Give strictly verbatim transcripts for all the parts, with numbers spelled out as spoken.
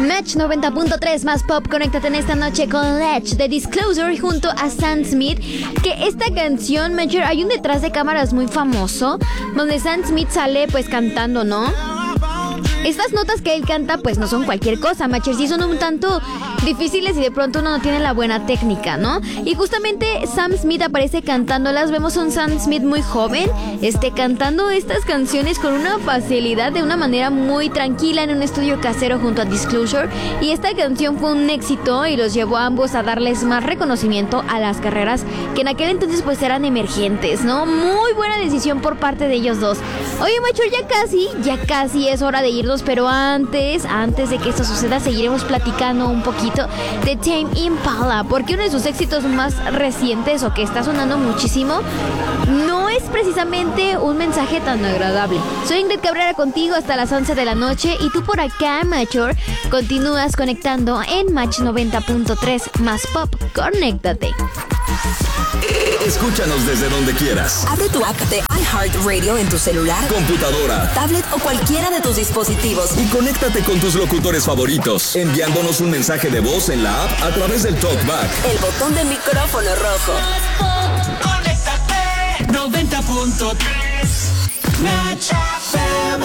Match noventa punto tres más pop, conéctate en esta noche con Ledge de Disclosure junto a Sam Smith. Que esta canción, Matcher, hay un detrás de cámaras muy famoso donde Sam Smith sale pues cantando, ¿no? Estas notas que él canta pues no son cualquier cosa, Matcher, sí son un tanto difíciles y de pronto uno no tiene la buena técnica, ¿no? Y justamente Sam Smith aparece cantándolas. Vemos a un Sam Smith muy joven, este, cantando estas canciones con una facilidad, de una manera muy tranquila en un estudio casero junto a Disclosure. Y esta canción fue un éxito y los llevó a ambos a darles más reconocimiento a las carreras que en aquel entonces pues eran emergentes, ¿no? Muy buena decisión por parte de ellos dos. Oye, Matcher, ya casi, ya casi es hora de irnos, pero antes, antes de que esto suceda, seguiremos platicando un poquito de Tame Impala, porque uno de sus éxitos más recientes o que está sonando muchísimo no es precisamente un mensaje tan agradable. Soy Ingrid Cabrera contigo hasta las once de la noche y tú por acá, Matcher, continúas conectando en Match noventa punto tres más pop. Conéctate. Escúchanos desde donde quieras. Abre tu app de iHeartRadio en tu celular, computadora, tablet o cualquiera de tus dispositivos y conéctate con tus locutores favoritos, enviándonos un mensaje de voz en la app a través del TalkBack, el botón de micrófono rojo. Conéctate noventa punto tres Match F M.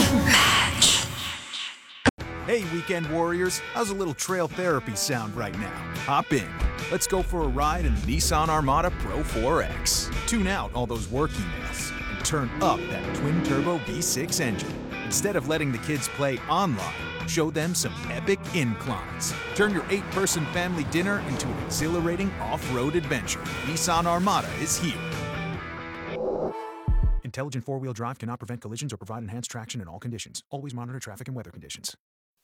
Hey, weekend warriors, how's a little trail therapy sound right now? Hop in. Let's go for a ride in the Nissan Armada Pro four X. Tune out all those work emails and turn up that twin-turbo V six engine. Instead of letting the kids play online, show them some epic inclines. Turn your eight-person family dinner into an exhilarating off-road adventure. Nissan Armada is here. Intelligent four-wheel drive cannot prevent collisions or provide enhanced traction in all conditions. Always monitor traffic and weather conditions.